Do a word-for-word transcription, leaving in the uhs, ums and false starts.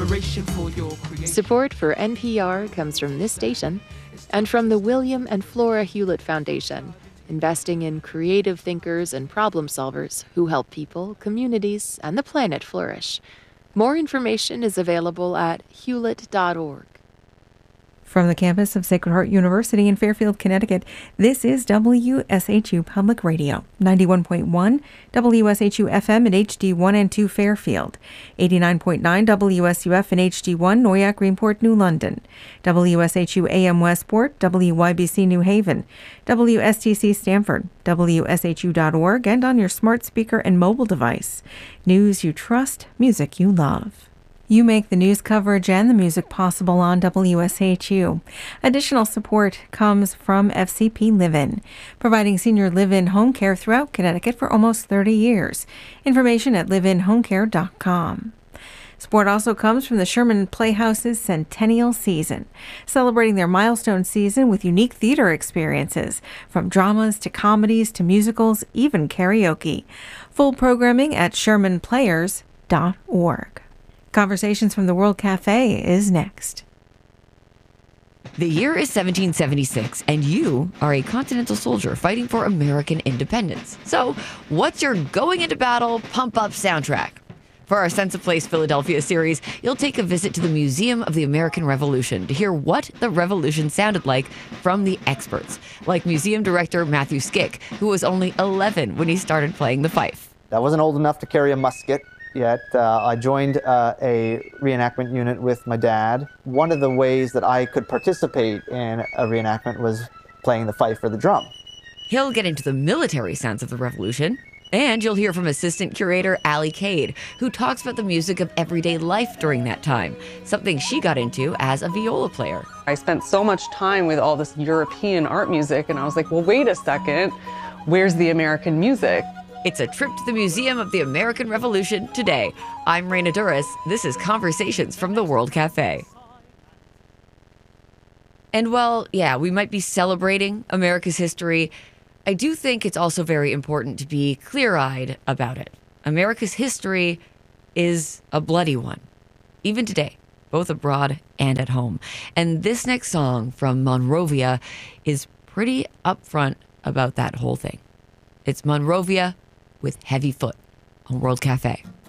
inspiration for your creation. Support for N P R comes from this station and from the William and Flora Hewlett Foundation, investing in creative thinkers and problem solvers who help people, communities, and the planet flourish. More information is available at hewlett dot org. From the campus of Sacred Heart University in Fairfield, Connecticut, this is W S H U Public Radio, ninety-one point one W S H U F M at H D one and two Fairfield, eighty-nine point nine W S U F and H D one Noyak, Greenport, New London, W S H U A M Westport, W Y B C New Haven, W S T C Stamford, W S H U dot org, and on your smart speaker and mobile device. News you trust, music you love. You make the news coverage and the music possible on W S H U. Additional support comes from F C P Live-In, providing senior live-in home care throughout Connecticut for almost thirty years. Information at live in home care dot com. Support also comes from the Sherman Playhouse's Centennial Season, celebrating their milestone season with unique theater experiences, from dramas to comedies to musicals, even karaoke. Full programming at sherman players dot org. Conversations from the World Cafe is next. The year is seventeen seventy-six, and you are a Continental soldier fighting for American independence. So, what's your going into battle pump-up soundtrack? For our Sense of Place Philadelphia series, you'll take a visit to the Museum of the American Revolution to hear what the revolution sounded like from the experts, like museum director Matthew Skick, who was only eleven when he started playing the fife. I wasn't old enough to carry a musket yet. Uh, I joined uh, a reenactment unit with my dad. One of the ways that I could participate in a reenactment was playing the fife or the drum. He'll get into the military sounds of the revolution, and you'll hear from assistant curator Allie Cade, who talks about the music of everyday life during that time, something she got into as a viola player. I spent so much time with all this European art music, and I was like, well, wait a second, where's the American music? It's a trip to the Museum of the American Revolution today. I'm Raina Duras. This is Conversations from the World Cafe. And well, yeah, we might be celebrating America's history. I do think it's also very important to be clear-eyed about it. America's history is a bloody one, even today, both abroad and at home. And this next song from Monrovia is pretty upfront about that whole thing. It's Monrovia with Heavy Foot on World Cafe.